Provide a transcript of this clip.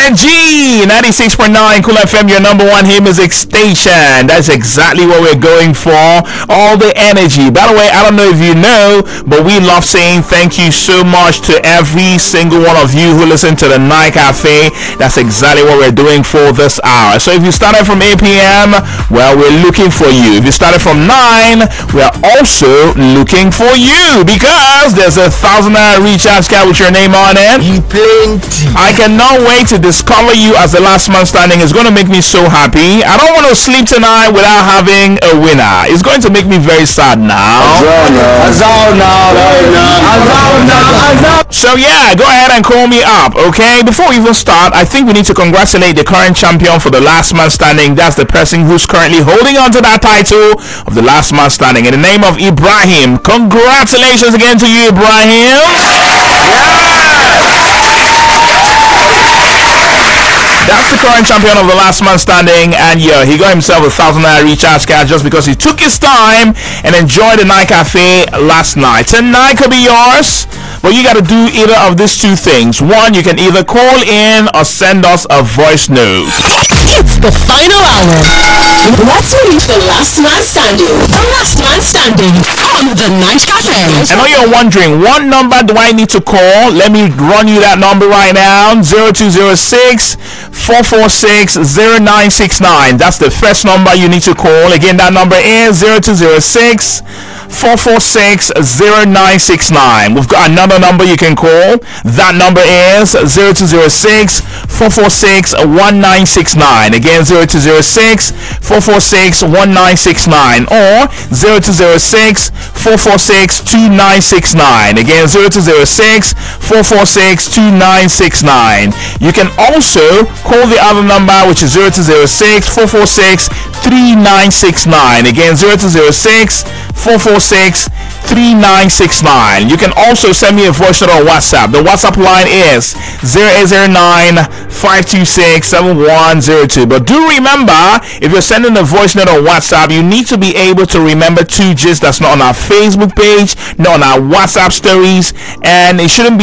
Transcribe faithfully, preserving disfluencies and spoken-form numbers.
Rated G, ninety-six point nine Cool F M, your number one hit music station. That's exactly what we're going for. All the energy. By the way, I don't know if you know, but we love saying thank you so much to every single one of you who listen to the Night Cafe. That's exactly what we're doing for this hour. So if you started from eight p.m., well, we're looking for you. If you started from nine, we're also looking for you because there's a thousand naira recharge card with your name on it. You plenty. I cannot wait to discover you as the last man standing. It's going to make me so happy. I don't want to sleep tonight without having a winner. It's going to make me very sad now. So yeah, go ahead and call me up, okay? Before we even start, I think we need to congratulate the current champion for the last man standing. That's the person who's currently holding on to that title of the last man standing. In the name of Ibrahim, congratulations again to you, Ibrahim. That's the current champion of the last man standing, and yeah, he got himself a thousand naira recharge card just because he took his time and enjoyed the Night Cafe last night. Tonight could be yours, but you got to do either of these two things. One, you can either call in or send us a voice note. It's the final hour. Let's meet the last man standing. The last man standing on the Night Cafe. I know you're wondering, what number do I need to call? Let me run you that number right now. zero two zero six, four four six, zero nine six nine. That's the first number you need to call. Again, that number is zero two zero six, four four six, zero nine six nine. We've got another number you can call. That number is zero two zero six, four four six, one nine six nine. Again, zero two zero six, four four six, one nine six nine or zero two zero six, four four six, two nine six nine. Again, zero two zero six, four four six, two nine six nine. You can also call the other number, which is zero two zero six, four four six, three nine six nine. Again, zero two zero six, four four six, three nine six nine. You can also send me a voice note on WhatsApp. The WhatsApp line is zero eight zero nine, five two six, seven one zero two. But do remember, if you're sending a voice note on WhatsApp, you need to be able to remember two gist that's not on our Facebook page, not on our WhatsApp stories, and it shouldn't be